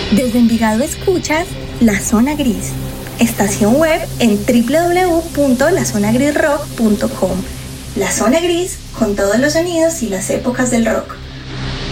Desde Envigado escuchas La Zona Gris, estación web en www.lazonagrisrock.com. La Zona Gris con todos los sonidos y las épocas del rock.